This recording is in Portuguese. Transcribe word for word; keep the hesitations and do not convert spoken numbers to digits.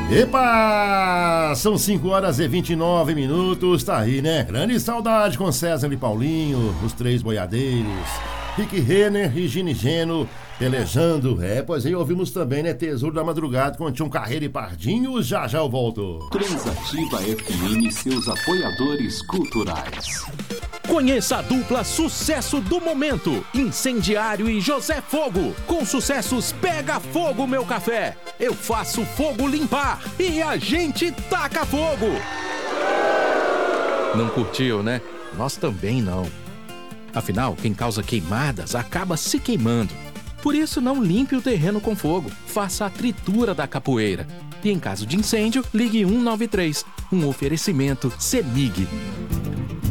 Epa! São cinco horas e vinte e nove minutos, tá aí, né? Grande saudade com César e Paulinho, os três boiadeiros, Rick Renner e Gini Geno pelejando. É, pois aí ouvimos também, né? Tesouro da Madrugada com Tião Carreira e Pardinho. Já já eu volto. Transativa F M e seus apoiadores culturais. Conheça a dupla Sucesso do Momento, Incendiário e José Fogo. Com sucessos Pega Fogo Meu Café, Eu Faço Fogo Limpar e A Gente Taca Fogo. Não curtiu, né? Nós também não. Afinal, quem causa queimadas acaba se queimando. Por isso, não limpe o terreno com fogo. Faça a tritura da capoeira. E em caso de incêndio, ligue um nove três. Um oferecimento CEMIG.